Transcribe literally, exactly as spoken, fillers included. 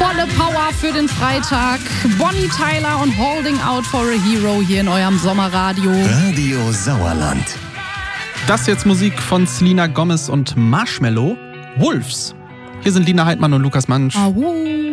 Volle Power für den Freitag. Bonnie Tyler und Holding Out for a Hero hier in eurem Sommerradio. Radio Sauerland. Das jetzt Musik von Selena Gomez und Marshmello. Wolves. Hier sind Lina Heidmann und Lukas Mansch. Ahu.